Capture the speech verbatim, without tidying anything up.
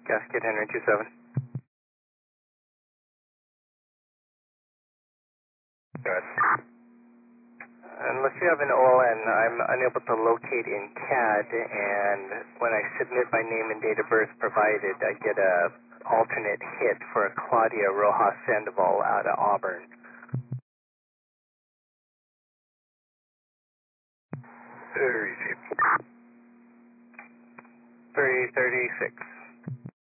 Gasket Henry two seven. Good. Unless you have an O L N, I'm unable to locate in C A D, and when I submit my name and date of birth provided, I get a alternate hit for a Claudia Rojas Sandoval out of Auburn. Uh, receive. three thirty-six.